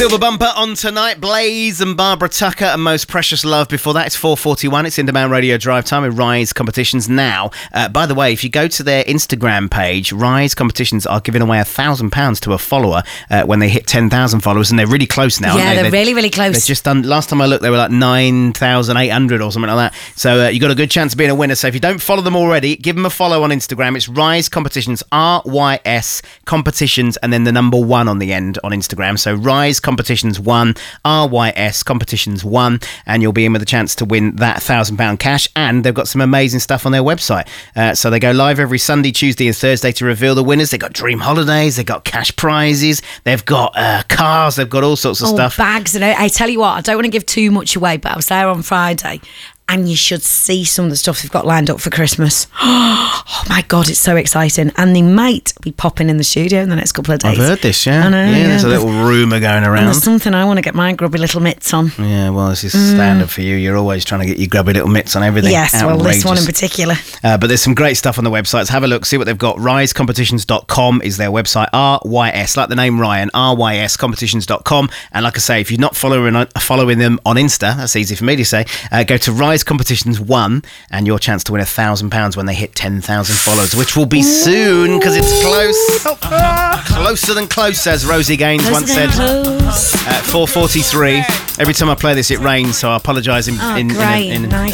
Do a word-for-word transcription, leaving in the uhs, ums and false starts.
Silver bumper on tonight. Blaze and Barbara Tucker and Most Precious Love. Before that, it's four forty-one. It's In Demand Radio Drive Time with Rise Competitions now. Uh, by the way, if you go to their Instagram page, Rise Competitions are giving away a thousand pounds to a follower uh, when they hit ten thousand followers, and they're really close now. Yeah, aren't they? they're, they're really, really close. They're just done. Last time I looked, they were like nine thousand eight hundred or something like that. So uh, you got a good chance of being a winner. So if you don't follow them already, give them a follow on Instagram. It's Rise Competitions, R Y S Competitions, and then the number one on the end on Instagram. So Rise Competitions one. R Y S Competitions one, and you'll be in with a chance to win that one thousand pounds cash. And they've got some amazing stuff on their website. Uh, so they go live every Sunday, Tuesday and Thursday to reveal the winners. They've got dream holidays, they've got cash prizes, they've got uh, cars, they've got all sorts of oh, stuff. Bags. And I, I tell you what, I don't want to give too much away, but I was there on Friday, and you should see some of the stuff they've got lined up for Christmas. Oh my God, it's so exciting. And they might be popping in the studio in the next couple of days. I've heard this, yeah. I know, yeah, yeah. there's a little rumour going around. And there's something I want to get my grubby little mitts on. Yeah, well, this is standard for you. You're always trying to get your grubby little mitts on everything. Yes, Outrageous. well, this one in particular. Uh, but there's some great stuff on the websites. Have a look, see what they've got. rise competitions dot com is their website. R Y S, like the name Ryan, R Y S competitions dot com. And like I say, if you're not following following them on Insta, that's easy for me to say, uh, go to Rise Competitions one and your chance to win a thousand pounds when they hit ten thousand followers, which will be soon because it's close. Closer than close, as Rosie Gaines Closer once than said. close. At four forty-three. Every time I play this, it rains, so I apologise in, Oh, in, in, great. in, in Nice.